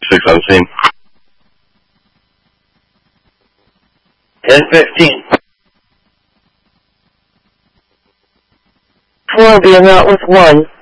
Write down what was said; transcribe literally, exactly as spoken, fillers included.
six on scene. ten fifteen. Four will be a knot with one.